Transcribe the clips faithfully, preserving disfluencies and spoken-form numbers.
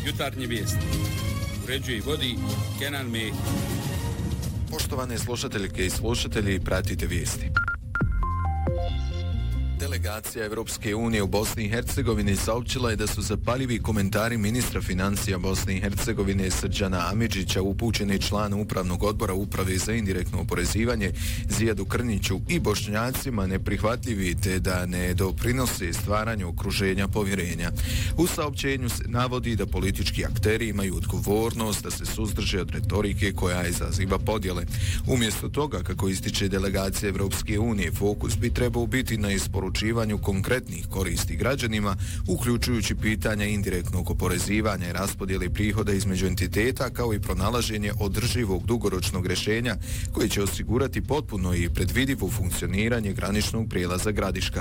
Jutarnje vijesti. Uređuje i vodi Kenan Mehić. Poštovane slušateljke i slušatelji, pratite vijesti. Delegacija Evropske unije u Bosni i Hercegovini saopćila je da su zapaljivi komentari ministra financija Bosne i Hercegovine Srđana Amidžića upućeni članu upravnog odbora Uprave za indirektno oporezivanje Zijadu Krniću i Bošnjacima neprihvatljivi te da ne doprinose stvaranju okruženja povjerenja. U saopćenju se navodi da politički akteri imaju odgovornost da se suzdrže od retorike koja izaziva podjele. Umjesto toga, kako ističe delegacija Evropske unije, fokus bi trebao biti na isporučenju uručivanju konkretnih koristi građanima, uključujući pitanja indirektnog oporezivanja i raspodjele prihoda između entiteta, kao i pronalaženje održivog dugoročnog rješenja koje će osigurati potpuno i predvidivo funkcioniranje graničnog prijelaza Gradiška.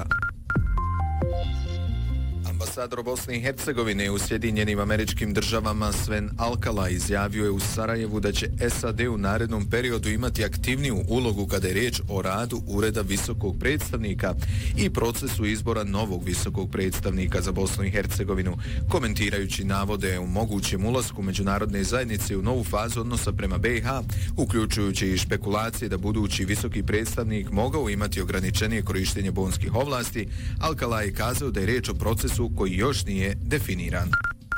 Ambasador Bosne i Hercegovine u Sjedinjenim Američkim Državama Sven Alcala izjavio je u Sarajevu da će S A D u narednom periodu imati aktivniju ulogu kada je riječ o radu Ureda visokog predstavnika i procesu izbora novog visokog predstavnika za Bosnu i Hercegovinu, komentirajući navode o mogućem ulasku međunarodne zajednice u novu fazu odnosa prema B i H, uključujući i špekulacije da budući visoki predstavnik mogao imati ograničenije korištenje bonskih ovlasti. Alcala je kazao da je riječ o procesu koji još nije definiran.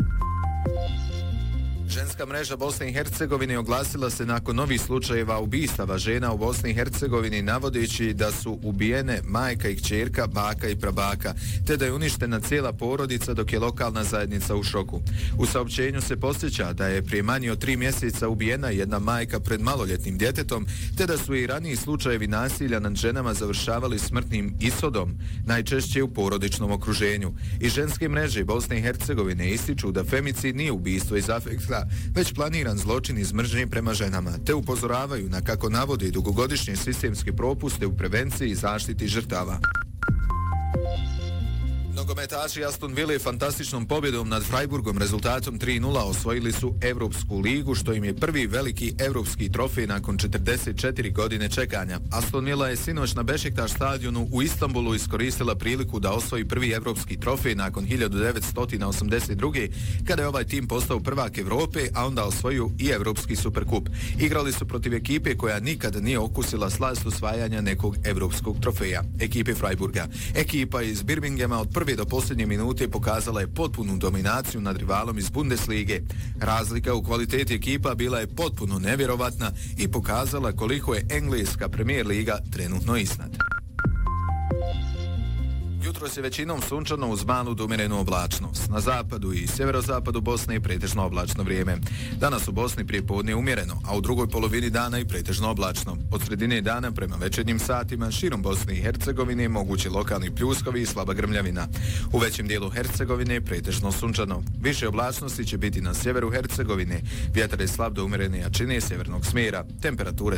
Ženska mreža Bosne i Hercegovine oglasila se nakon novih slučajeva ubistava žena u Bosni i Hercegovini, navodeći da su ubijene majka i kćerka, baka i prabaka, te da je uništena cijela porodica, dok je lokalna zajednica u šoku. U saopćenju se podsjeća da je prije manje od tri mjeseca ubijena jedna majka pred maloljetnim djetetom, te da su i raniji slučajevi nasilja nad ženama završavali smrtnim ishodom, najčešće u porodičnom okruženju. I ženske mreže Bosne i Hercegovine ističu da femicid nije ubistvo iz afekta, već planiran zločin iz mržnje prema ženama, te upozoravaju na, kako navode, dugogodišnje sistemske propuste u prevenciji i zaštiti žrtava. Nogometaši Aston Ville fantastičnom pobjedom nad Freiburgom rezultatom tri nula osvojili su Evropsku ligu, što im je prvi veliki evropski trofej nakon četrdeset četiri godine čekanja. Aston Villa je sinoć na Bešiktaš stadionu u Istanbulu iskoristila priliku da osvoji prvi evropski trofej nakon hiljadu devetsto osamdeset druge. kada je ovaj tim postao prvak Evrope, a onda osvojio i Evropski superkup. Igrali su protiv ekipe koja nikada nije okusila slast osvajanja nekog evropskog trofeja, ekipe Freiburga. Ekipa iz Birminghama od prve do posljednje minute pokazala je potpunu dominaciju nad rivalom iz Bundeslige. Razlika u kvaliteti ekipa bila je potpuno nevjerovatna i pokazala koliko je engleska Premier liga trenutno iznad. Jutros je većinom sunčano uz malu do umjerenu oblačnost. Na zapadu i sjeverozapadu Bosne je pretežno oblačno vrijeme. Danas u Bosni prije podne umjereno, a u drugoj polovini dana i pretežno oblačno. Od sredine dana prema večernjim satima širom Bosne i Hercegovine mogući lokalni pljuskovi i slaba grmljavina. U većem dijelu Hercegovine pretežno sunčano. Više oblačnosti će biti na sjeveru Hercegovine. Vjetar je slab do umjerene jačine sjevernog smjera. Temperature